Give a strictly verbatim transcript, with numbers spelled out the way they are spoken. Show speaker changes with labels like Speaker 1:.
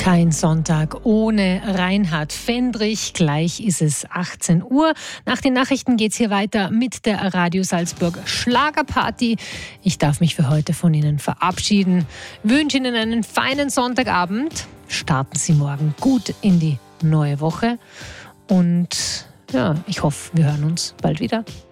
Speaker 1: Kein Sonntag ohne Reinhard Fendrich. Gleich ist es achtzehn Uhr. Nach den Nachrichten geht es hier weiter mit der Radio Salzburg Schlagerparty. Ich darf mich für heute von Ihnen verabschieden. Wünsche Ihnen einen feinen Sonntagabend. Starten Sie morgen gut in die neue Woche. Und ja, ich hoffe, wir hören uns bald wieder.